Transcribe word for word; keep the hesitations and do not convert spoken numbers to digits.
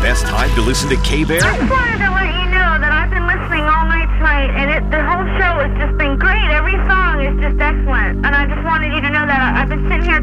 best time to listen to K-Bear? I just wanted to